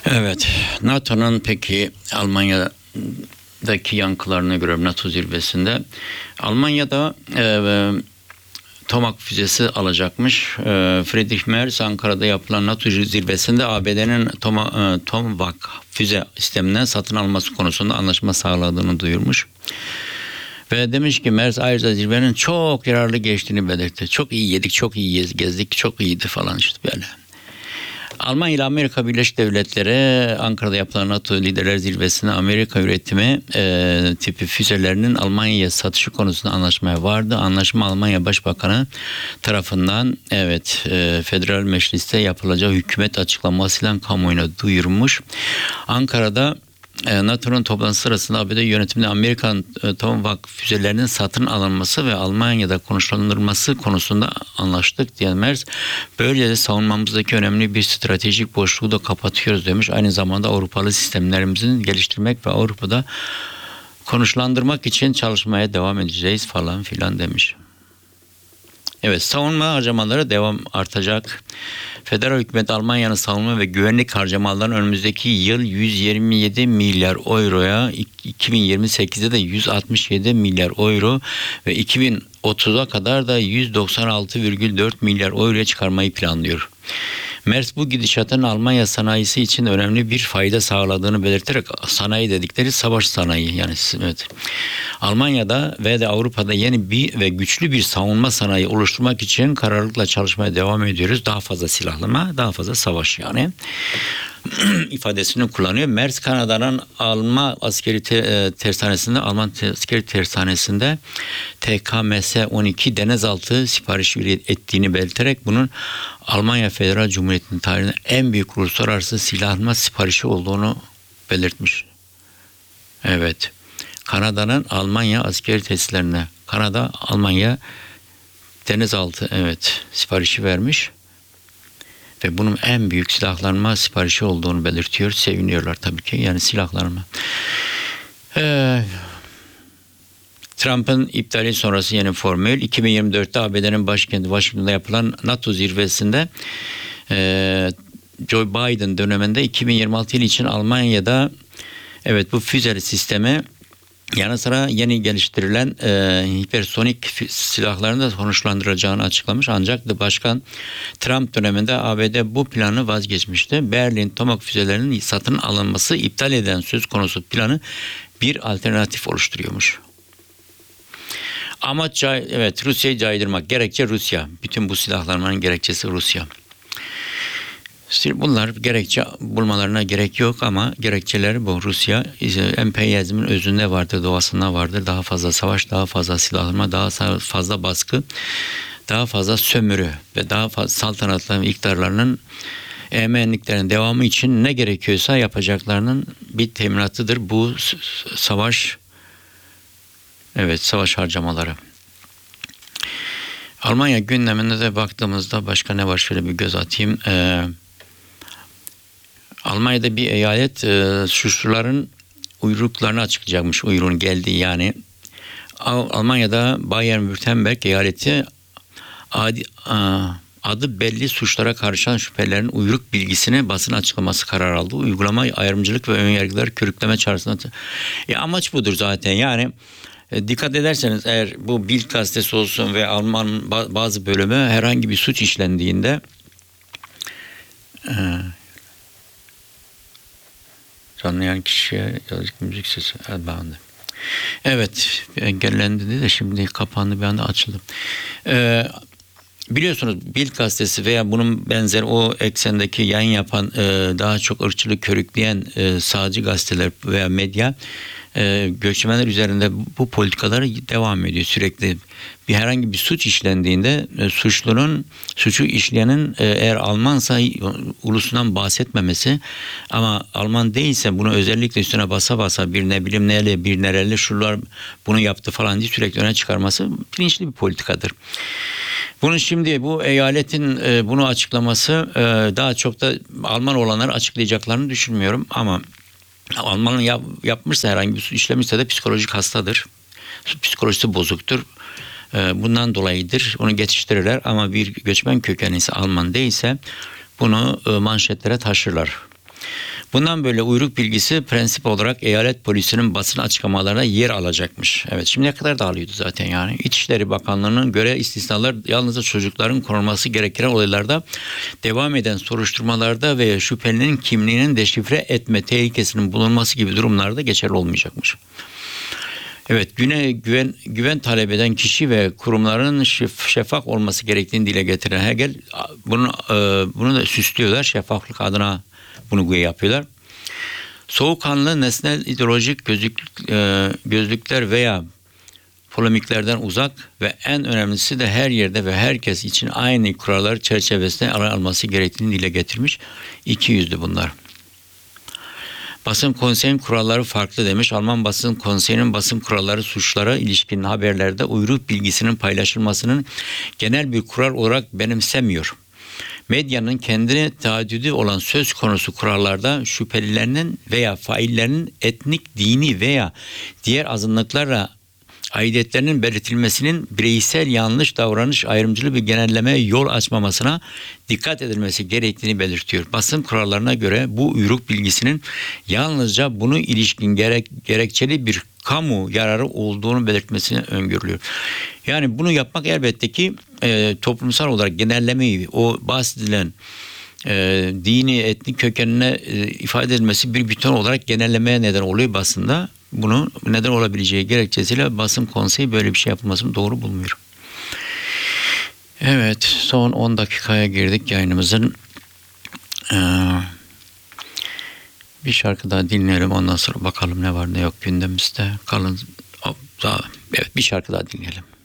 Evet, NATO'nun peki Almanya'daki yankılarına göre NATO zirvesinde Almanya'da Tomak füzesi alacakmış. Friedrich Merz Ankara'da yapılan NATO zirvesinde ABD'nin Tomahawk füze sisteminden satın alması konusunda anlaşma sağladığını duyurmuş. Ve demiş ki Merz ayrıca zirvenin çok yararlı geçtiğini belirtti. Çok iyi yedik, çok iyi gezdik, çok iyiydi falan işte böyle. Almanya ile Amerika Birleşik Devletleri Ankara'da yapılan NATO Liderler Zirvesi'ne Amerika üretimi tipi füzelerinin Almanya'ya satışı konusunda anlaşmaya vardı. Anlaşma Almanya Başbakanı tarafından Federal Meclis'te yapılacağı hükümet açıklamasıyla kamuoyuna duyurmuş. Ankara'da NATO'nun toplantısı sırasında ABD yönetiminde Amerikan Tomahawk füzelerinin satın alınması ve Almanya'da konuşlandırılması konusunda anlaştık diyen Merz, böylece savunmamızdaki önemli bir stratejik boşluğu da kapatıyoruz demiş. Aynı zamanda Avrupalı sistemlerimizin geliştirmek ve Avrupa'da konuşlandırmak için çalışmaya devam edeceğiz falan filan demiş. Evet, savunma harcamaları devam artacak. Federal hükümet Almanya'nın savunma ve güvenlik harcamalarının önümüzdeki yıl 127 milyar euroya, 2028'de de 167 milyar euro ve 2030'a kadar da 196,4 milyar euroya çıkarmayı planlıyor. Merz bu gidişatın Almanya sanayisi için önemli bir fayda sağladığını belirterek, sanayi dedikleri savaş sanayi yani evet. Almanya'da ve de Avrupa'da yeni bir ve güçlü bir savunma sanayi oluşturmak için kararlılıkla çalışmaya devam ediyoruz. Daha fazla silahlama, daha fazla savaş yani ifadesini kullanıyor. Merz Kanada'nın Alman askeri tersanesinde TKMS-12 denizaltı siparişi ettiğini belirterek bunun Almanya Federal Cumhuriyeti'nin tarihinde en büyük uluslararası silahlama siparişi olduğunu belirtmiş. Evet. Kanada'nın Almanya askeri tesislerine, Kanada Almanya denizaltı siparişi vermiş ve bunun en büyük silahlanma siparişi olduğunu belirtiyor. Seviniyorlar tabii ki yani silahlanma. Trump'ın iptali sonrası yeni formül 2024'te ABD'nin başkenti Washington'da yapılan NATO zirvesinde Joe Biden döneminde 2026 yılı için Almanya'da bu füzeli sistemi yanı sıra yeni geliştirilen hipersonik silahların da konuşlandırılacağını açıklamış. Ancak Başkan Trump döneminde ABD bu planı vazgeçmişti. Berlin Tomahawk füzelerinin satın alınması iptal eden söz konusu planı bir alternatif oluşturuyormuş. Amaç Rusya'yı caydırmak. Gerekçe Rusya. Bütün bu silahlanmanın gerekçesi Rusya. Bunlar gerekçe bulmalarına gerek yok ama gerekçeleri bu. Rusya emperyalizmin özünde vardır, doğasında vardır. Daha fazla savaş, daha fazla silahlanma, daha fazla baskı, daha fazla sömürü ve daha fazla saltanatların, iktidarlarının emenliklerin devamı için ne gerekiyorsa yapacaklarının bir teminatıdır bu savaş. Evet, savaş harcamaları. Almanya gündemine de baktığımızda başka ne var şöyle bir göz atayım. Almanya'da bir eyalet suçluların uyruklarını açıklayacakmış. Uyruğun geldiği yani. Almanya'da Baden-Württemberg eyaleti adı belli suçlara karışan şüphelerin uyruk bilgisini basın açıklaması kararı aldı. Uygulama ayrımcılık ve önyargılar körükleme çağrısında. Amaç budur zaten yani. Dikkat ederseniz eğer bu Bild gazetesi olsun ve Alman bazı bölümü herhangi bir suç işlendiğinde canlayan kişiye yazık müzik sesi bağlandı. Evet, engellendi de şimdi kapandı bir anda açıldı. Biliyorsunuz Bild gazetesi veya bunun benzeri o eksendeki yayın yapan daha çok ırkçılık körükleyen sağcı gazeteler veya medya göçmenler üzerinde bu politikaları devam ediyor sürekli. Herhangi bir suç işlendiğinde suçu işleyenin eğer Almansa ulusundan bahsetmemesi ama Alman değilse bunu özellikle üstüne basa basa bir ne bileyim neyle bir nereli şunlar bunu yaptı falan diye sürekli öne çıkarması bilinçli bir politikadır. Bunun şimdi bu eyaletin bunu açıklaması daha çok da Alman olanları açıklayacaklarını düşünmüyorum ama Alman'ın yapmışsa herhangi bir suç işlemişse de psikolojik hastadır. Psikolojisi bozuktur. Bundan dolayıdır. Onu geçiştirirler ama bir göçmen kökenlisi Alman değilse bunu manşetlere taşırlar. Bundan böyle uyruk bilgisi prensip olarak eyalet polisinin basın açıklamalarına yer alacakmış. Evet, şimdiye kadar da alıyordu zaten yani. İçişleri Bakanlığı'nın göre istisnalar yalnızca çocukların korunması gereken olaylarda, devam eden soruşturmalarda veya şüphelinin kimliğinin deşifre etme tehlikesinin bulunması gibi durumlarda geçerli olmayacakmış. Evet, güven talep eden kişi ve kurumların şeffaf olması gerektiğini dile getiren Hegel bunu da süslüyorlar. Şeffaflık adına bunu yapıyorlar. Soğukkanlı nesnel ideolojik gözlükler veya polemiklerden uzak ve en önemlisi de her yerde ve herkes için aynı kurallar çerçevesinde alınması gerektiğini dile getirmiş. 200'lü bunlar. Basın konseyin kuralları farklı demiş. Alman basın konseyinin basın kuralları suçlara ilişkin haberlerde uyruk bilgisinin paylaşılmasının genel bir kural olarak benimsemiyor. Medyanın kendine taaddüdü olan söz konusu kurallarda şüphelilerinin veya faillerinin etnik, dini veya diğer azınlıklarla aidiyetlerinin belirtilmesinin bireysel yanlış davranış ayrımcılığı bir genellemeye yol açmamasına dikkat edilmesi gerektiğini belirtiyor. Basın kurallarına göre bu uyruk bilgisinin yalnızca bunu ilişkin gerekçeli bir kamu yararı olduğunu belirtmesini öngörülüyor. Yani bunu yapmak elbette ki toplumsal olarak genellemeyi, o bahsedilen dini, etnik kökenine ifade edilmesi bir bütün olarak genellemeye neden oluyor basında. Bunu neden olabileceği gerekçesiyle basın konseyi böyle bir şey yapılmasını doğru bulmuyor. Evet, son 10 dakikaya girdik yayınımızın. Bir şarkı daha dinleyelim, ondan sonra bakalım ne var ne yok gündemimizde. Evet, bir şarkı daha dinleyelim.